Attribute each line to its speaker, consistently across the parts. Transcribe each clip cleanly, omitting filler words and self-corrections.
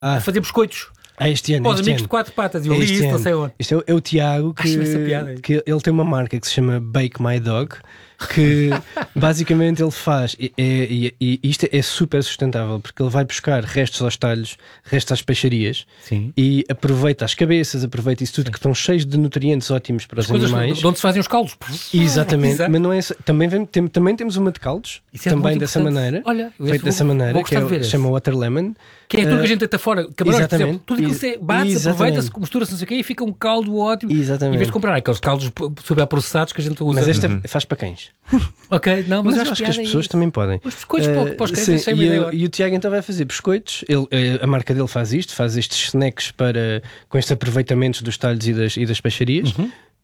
Speaker 1: a fazer biscoitos.
Speaker 2: Este ano.
Speaker 1: Para os amigos de 4 patas. Eu li isso, não sei onde.
Speaker 2: Isto é o Tiago que ele tem uma marca que se chama Bake My Dog, que basicamente ele faz e isto é super sustentável, porque ele vai buscar restos aos talhos, restos às peixarias.
Speaker 1: Sim.
Speaker 2: E aproveita as cabeças, aproveita isso tudo. Sim. Que estão cheios de nutrientes ótimos para os animais.
Speaker 1: De onde se fazem os caldos.
Speaker 2: Exatamente. Mas não é também temos uma de caldos, também dessa maneira.
Speaker 1: Olha,
Speaker 2: feito dessa maneira, que se chama Water Lemon.
Speaker 1: Que é tudo que a gente deita fora. Camarones, por exemplo, tudo aquilo se bate-se, aproveita-se, mistura-se, não sei o quê, e fica um caldo ótimo.
Speaker 2: Exatamente.
Speaker 1: Em vez de comprar aqueles caldos super processados que a gente usa.
Speaker 2: Mas este faz para cães.
Speaker 1: Ok, não, mas
Speaker 2: acho que as pessoas também podem.
Speaker 1: Os biscoitos para os cães, sem ideia.
Speaker 2: E o Tiago então vai fazer biscoitos. A marca dele faz estes snacks com estes aproveitamentos dos talhos e das peixarias.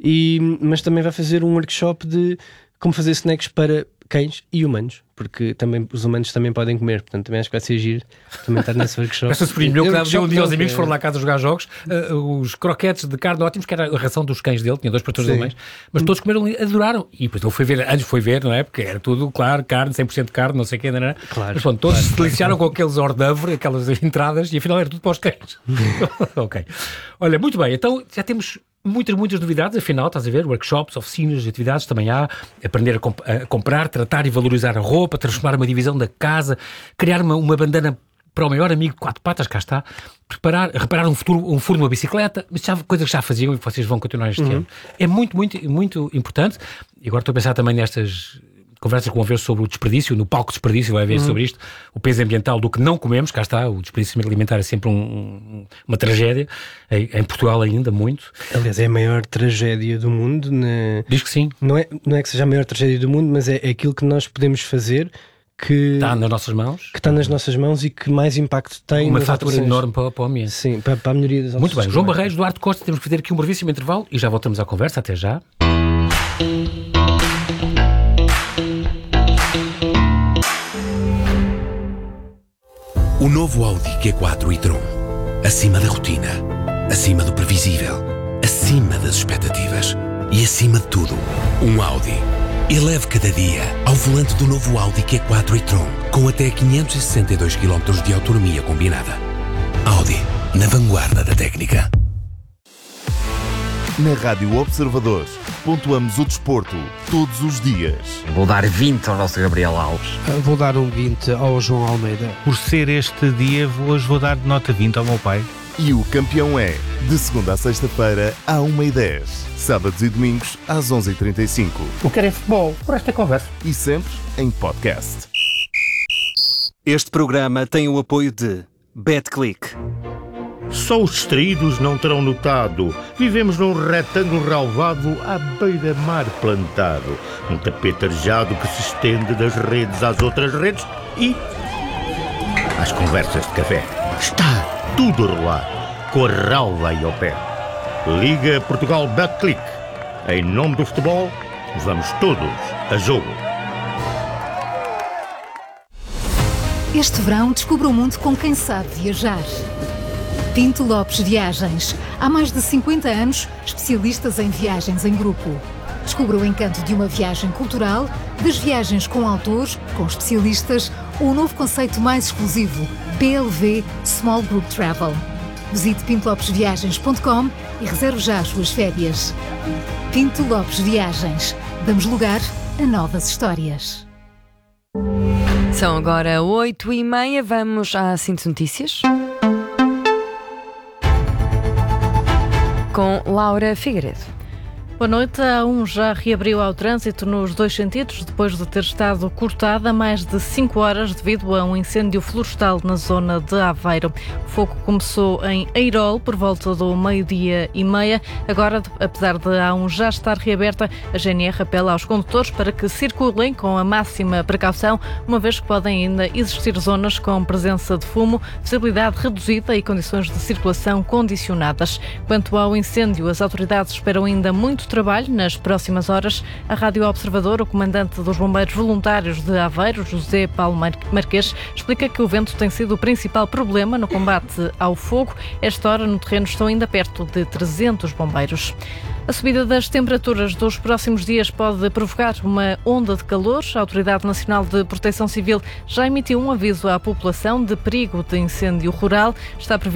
Speaker 2: Mas também vai fazer um workshop de como fazer snacks para cães e humanos, porque também os humanos também podem comer, portanto também acho que vai ser giro também estar nesse workshop.
Speaker 1: Um dia os amigos foram lá à casa jogar jogos, os croquetes de carne ótimos, que era a ração dos cães dele, tinha 2 pastores alemães, mas todos comeram ali, adoraram, e depois ele foi ver, não é? Porque era tudo, claro, carne, 100% carne, não sei o que, não é?
Speaker 2: Claro,
Speaker 1: mas pronto, todos se deliciaram com aqueles hors d'oeuvre, aquelas entradas, e afinal era tudo para os cães. Ok. Olha, muito bem, então já temos muitas novidades, afinal, estás a ver, workshops, oficinas, atividades, também há, aprender a comprar, tratar e valorizar a roupa, transformar uma divisão da casa, criar uma bandana para o maior amigo de 4 patas, cá está, reparar um furo numa bicicleta, mas coisas que já faziam e que vocês vão continuar este ano. É muito importante, e agora estou a pensar também nestas conversas que vão haver sobre o desperdício, no palco desperdício vai haver sobre isto, o peso ambiental do que não comemos, cá está, o desperdício alimentar é sempre uma tragédia, em Portugal ainda muito.
Speaker 2: Aliás, é a maior tragédia do mundo.
Speaker 1: Diz que sim.
Speaker 2: Não é que seja a maior tragédia do mundo, mas é aquilo que nós podemos fazer que
Speaker 1: está nas nossas mãos.
Speaker 2: Que está nas nossas mãos e que mais impacto tem.
Speaker 1: Uma fatura enorme para o ambiente.
Speaker 2: Sim, para a melhoria das
Speaker 1: Muito bem, João Barreiros, Duarte Costa, temos que fazer aqui um brevíssimo intervalo e já voltamos à conversa, até já.
Speaker 3: O novo Audi Q4 e-tron. Acima da rotina, acima do previsível, acima das expectativas e acima de tudo, um Audi. Eleve cada dia ao volante do novo Audi Q4 e-tron com até 562 km de autonomia combinada. Audi, na vanguarda da técnica.
Speaker 4: Na Rádio Observador, pontuamos o desporto todos os dias.
Speaker 5: Vou dar 20 ao nosso Gabriel Alves.
Speaker 6: Vou dar um 20 ao João Almeida.
Speaker 7: Por ser este dia, hoje vou dar de nota 20 ao meu pai.
Speaker 4: E o campeão é, de segunda a sexta-feira, à 1h10. Sábados e domingos, às 11h35.
Speaker 1: O que é futebol, por esta conversa.
Speaker 4: E sempre em podcast.
Speaker 8: Este programa tem o apoio de BetClick.
Speaker 9: Só os distraídos não terão notado. Vivemos num retângulo relvado à beira-mar plantado. Um tapete arejado que se estende das redes às outras redes e às conversas de café. Está tudo a rolar, com a relva aí ao pé. Liga Portugal BetClick. Em nome do futebol, vamos todos a jogo.
Speaker 10: Este verão, descubra o mundo com quem sabe viajar. Pinto Lopes Viagens. Há mais de 50 anos, especialistas em viagens em grupo. Descubra o encanto de uma viagem cultural, das viagens com autores, com especialistas, ou o novo conceito mais exclusivo, PLV Small Group Travel. Visite pintolopesviagens.com e reserve já as suas férias. Pinto Lopes Viagens. Damos lugar a novas histórias.
Speaker 11: São agora 8h30, vamos à Síntese Notícias. Com Laura Figueiredo.
Speaker 12: Boa noite. A A1 já reabriu ao trânsito nos 2 sentidos, depois de ter estado cortada há mais de 5 horas devido a um incêndio florestal na zona de Aveiro. O fogo começou em Eirol por volta do 12h30. Agora, apesar de a A1 já estar reaberta, a GNR apela aos condutores para que circulem com a máxima precaução, uma vez que podem ainda existir zonas com presença de fumo, visibilidade reduzida e condições de circulação condicionadas. Quanto ao incêndio, as autoridades esperam ainda muito muito trabalho nas próximas horas. A Rádio Observador, o comandante dos Bombeiros Voluntários de Aveiro, José Paulo Marques, explica que o vento tem sido o principal problema no combate ao fogo. Esta hora no terreno estão ainda perto de 300 bombeiros. A subida das temperaturas dos próximos dias pode provocar uma onda de calor. A Autoridade Nacional de Proteção Civil já emitiu um aviso à população de perigo de incêndio rural. Está previsto